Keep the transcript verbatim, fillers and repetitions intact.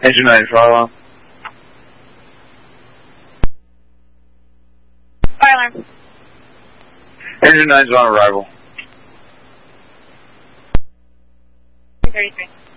Engine nine, fire alarm. Fire alarm. Engine nine's on arrival. thirty-three.